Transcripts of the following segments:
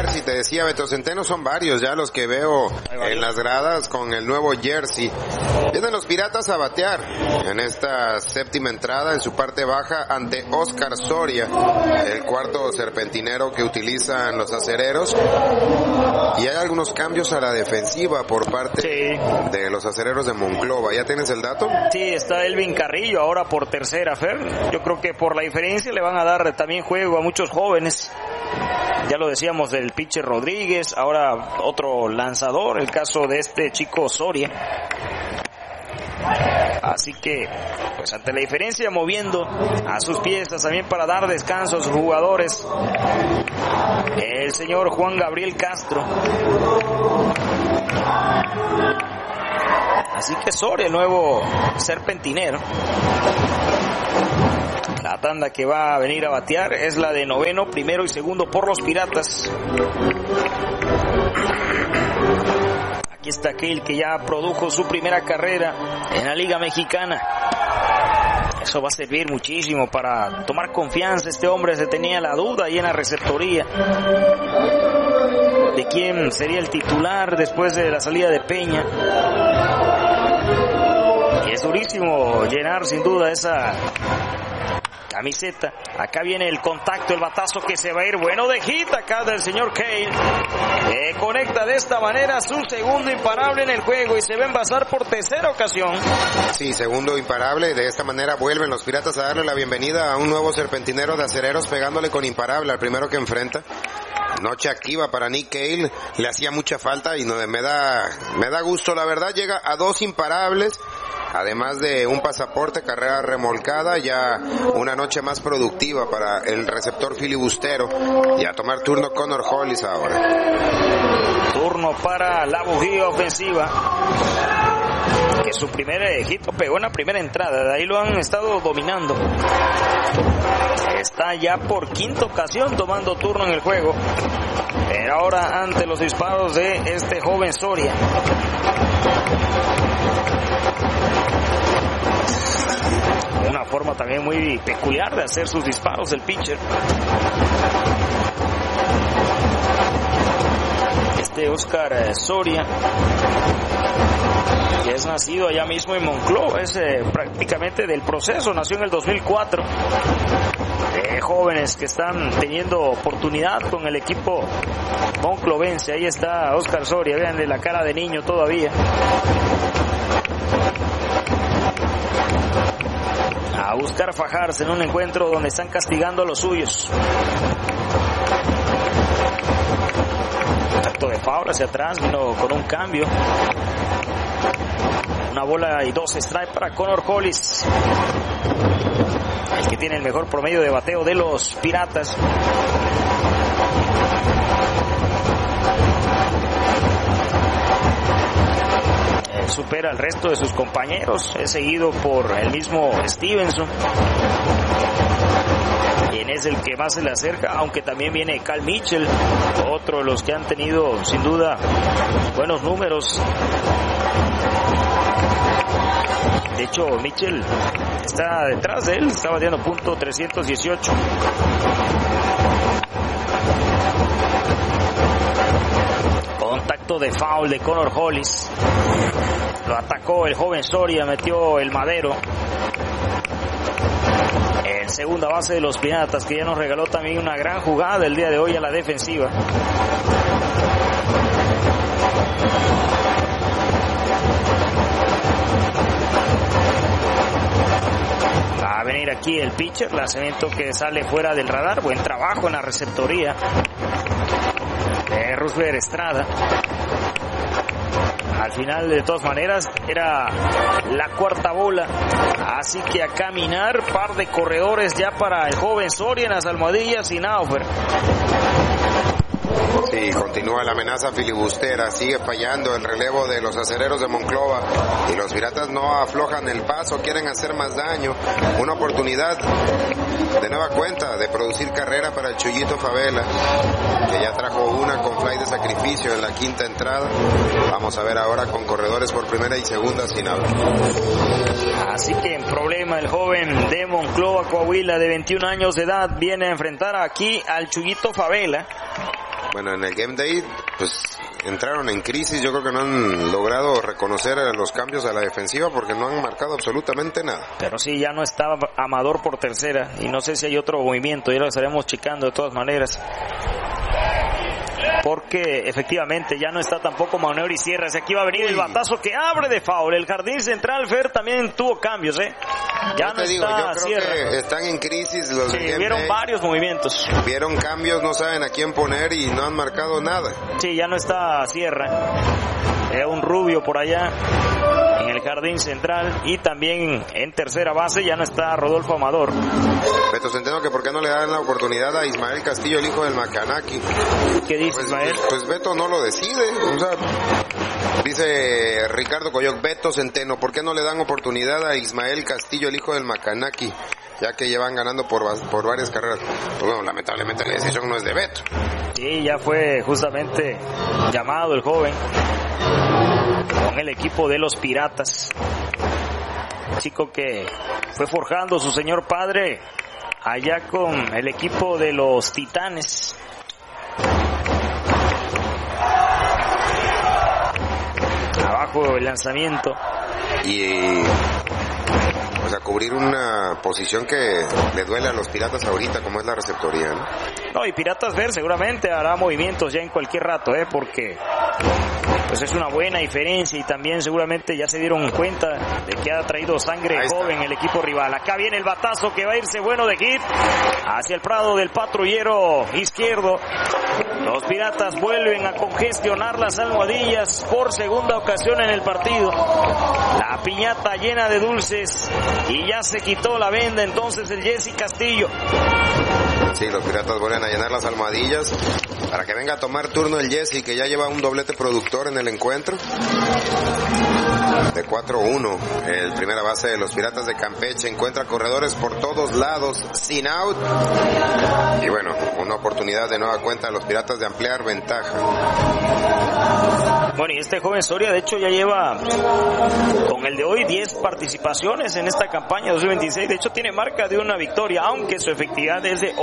jersey, te decía Beto Centeno, son varios ya los que veo en las gradas con el nuevo jersey. Vienen los Piratas a batear en esta séptima entrada en su parte baja ante Oscar Soria, el cuarto serpentinero que utilizan los acereros. Y hay algunos cambios a la defensiva por parte de los acereros de Monclova. ¿Ya tienes el dato? Sí, está Elvin Carrillo ahora por tercera, Fer. Yo creo que por la diferencia le van a dar también juego a muchos jóvenes. Ya lo decíamos del pitcher Rodríguez, ahora otro lanzador, el caso de este chico Soria. Así que, pues ante la diferencia, moviendo a sus piezas también para dar descanso a sus jugadores, el señor Juan Gabriel Castro. Así que Soria, el nuevo serpentinero. La tanda que va a venir a batear es la de noveno, primero y segundo por los Piratas. Aquí está aquel que ya produjo su primera carrera en la Liga Mexicana. Eso va a servir muchísimo para tomar confianza. Este hombre se tenía la duda ahí en la receptoría de quién sería el titular después de la salida de Peña. Y es durísimo llenar sin duda esa camiseta. Acá viene el contacto, el batazo que se va a ir. Bueno de hit acá del señor Cale. Conecta de esta manera su segundo imparable en el juego y se va a envasar por tercera ocasión. Sí, segundo imparable. De esta manera vuelven los Piratas a darle la bienvenida a un nuevo serpentinero de acereros, pegándole con imparable al primero que enfrenta. Noche activa para Nick Cale. Le hacía mucha falta y me da gusto, la verdad. Llega a 2 imparables. Además de un pasaporte, carrera remolcada, ya una noche más productiva para el receptor filibustero. Y a tomar turno Connor Hollis ahora. Turno para la bujía ofensiva, que su primer hit pegó en la primera entrada. De ahí lo han estado dominando. Está ya por quinta ocasión tomando turno en el juego. Pero ahora ante los disparos de este joven Soria. Una forma también muy peculiar de hacer sus disparos el pitcher. Este Oscar Soria, que es nacido allá mismo en Monclova, es prácticamente del proceso, nació en el 2004. Jóvenes que están teniendo oportunidad con el equipo monclovense. Ahí está Oscar Soria, véanle la cara de niño todavía. A buscar fajarse en un encuentro donde están castigando a los suyos. Acto de foul hacia atrás, vino con un cambio. Una bola y 2 strikes para Connor Hollis, el que tiene el mejor promedio de bateo de los Piratas. Supera al resto de sus compañeros, es seguido por el mismo Stevenson, quien es el que más se le acerca, aunque también viene Cal Mitchell, otro de los que han tenido sin duda buenos números. De hecho, Mitchell está detrás de él, está bateando .318. Contacto de foul de Connor Hollis. Lo atacó el joven Soria, metió el madero. El segunda base de los Piratas, que ya nos regaló también una gran jugada el día de hoy a la defensiva. Va a venir aquí el pitcher, lanzamiento que sale fuera del radar. Buen trabajo en la receptoría de Roosevelt Estrada. Al final, de todas maneras, era la cuarta bola. Así que a caminar, par de corredores ya para el joven Soria en las almohadillas y Naufer. Sí, continúa la amenaza filibustera, sigue fallando el relevo de los acereros de Monclova y los Piratas no aflojan el paso, quieren hacer más daño. Una oportunidad de nueva cuenta de producir carrera para el Chuyito Favela, que ya trajo una con fly de sacrificio en la quinta entrada. Vamos a ver ahora con corredores por primera y segunda sin out. Así que en problema el joven de Monclova, Coahuila, de 21 años de edad, viene a enfrentar aquí al Chuyito Favela. Bueno, en el Game Day, pues entraron en crisis. Yo creo que no han logrado reconocer los cambios a la defensiva porque no han marcado absolutamente nada. Pero sí, ya no estaba Amador por tercera y no sé si hay otro movimiento, ya lo estaremos checando de todas maneras. Porque efectivamente ya no está tampoco Manuel y Sierra. Aquí va a venir el batazo que abre de foul. El jardín central, Fer, también tuvo cambios, Ya no está Sierra. Yo creo que están en crisis los de vieron varios movimientos. Vieron cambios, no saben a quién poner y no han marcado nada. Sí, ya no está Sierra. Un rubio por allá en el jardín central y también en tercera base ya no está Rodolfo Amador. Beto Centeno, que por qué no le dan la oportunidad a Ismael Castillo, el hijo del Macanaki. ¿Qué dice Ismael? Pues Beto no lo decide. O sea, dice Ricardo Coyoc, Beto Centeno, ¿por qué no le dan oportunidad a Ismael Castillo, el hijo del Macanaki? Ya que llevan ganando por varias carreras. Pues bueno, lamentablemente la decisión no es de Beto. Sí, ya fue justamente llamado el joven con el equipo de los Piratas. Chico que fue forjando su señor padre allá con el equipo de los Titanes. Abajo el lanzamiento. Y pues a cubrir una posición que le duele a los Piratas ahorita, como es la receptoría, ¿no? No, y Piratas Ver seguramente hará movimientos ya en cualquier rato, porque pues es una buena diferencia y también seguramente ya se dieron cuenta de que ha traído sangre joven el equipo rival. Acá viene el batazo que va a irse bueno de hit hacia el prado del patrullero izquierdo. Los Piratas vuelven a congestionar las almohadillas por segunda ocasión en el partido. La piñata llena de dulces y ya se quitó la venda entonces el Jesse Castillo. Sí, los Piratas vuelven a llenar las almohadillas para que venga a tomar turno el Jesse, que ya lleva un doblete productor en el encuentro. De 4-1, el primera base de los Piratas de Campeche encuentra corredores por todos lados, sin out. Y bueno, una oportunidad de nueva cuenta a los Piratas de ampliar ventaja. Bueno, y este joven Soria, de hecho, ya lleva con el de hoy 10 participaciones en esta campaña 2026. De hecho, tiene marca de una victoria, aunque su efectividad es de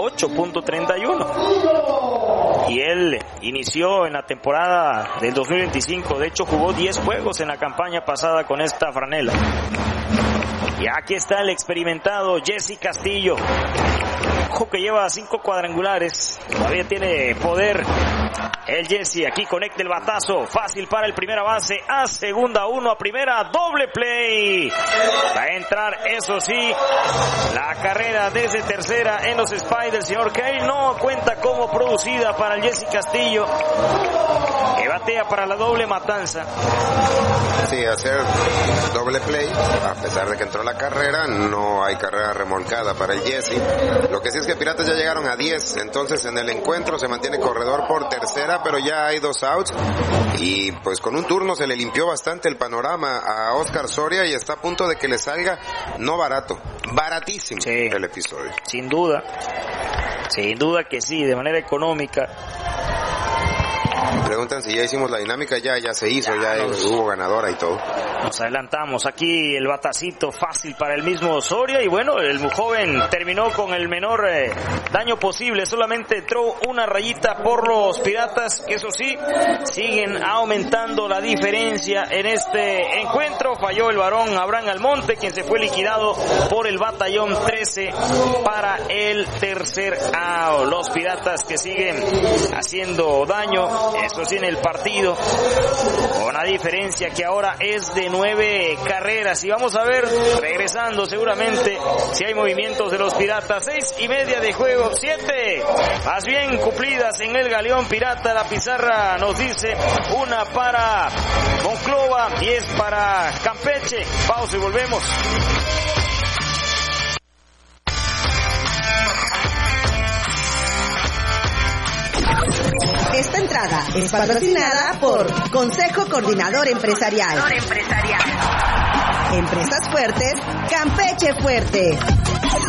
8.31. Y él inició en la temporada del 2025. De hecho, jugó 10 juegos en la campaña pasada con esta franela. Y aquí está el experimentado Jesse Castillo. Ojo que lleva 5 cuadrangulares. Todavía tiene poder el Jesse. Aquí conecta el batazo. Fácil para el primera base. A segunda, 1 a primera. Doble play. Va a entrar, eso sí, la carrera desde tercera en los Spies del señor Kale. No cuenta como producida para el Jesse Castillo, que batea para la doble matanza. Sí, hacer doble play, a pesar de que entró la carrera, no hay carrera remolcada para el Jesse. Lo que sí es que Piratas ya llegaron a 10, entonces en el encuentro se mantiene corredor por tercera, pero ya hay 2 outs y pues con un turno se le limpió bastante el panorama a Oscar Soria y está a punto de que le salga no barato, baratísimo el episodio. Sin duda que sí, de manera económica. Preguntan si ya hicimos la dinámica, ya se hizo, hubo ganadora y todo. Nos adelantamos, aquí el batacito fácil para el mismo Soria y bueno, el joven terminó con el menor daño posible, solamente entró una rayita por los Piratas, que eso sí, siguen aumentando la diferencia en este encuentro. Falló el varón Abraham Almonte, quien se fue liquidado por el batallón 13 para el tercer out. Los Piratas que siguen haciendo daño, eso sí, en el partido, con la diferencia que ahora es de 9 carreras. Y vamos a ver, regresando seguramente, si hay movimientos de los Piratas. 6:30 de juego, 7 más bien cumplidas en el Galeón Pirata. La pizarra nos dice 1 para Monclova, 10 para Campeche. Pausa y volvemos. Esta entrada es patrocinada por Consejo Coordinador Empresarial. Empresas fuertes, Campeche fuerte.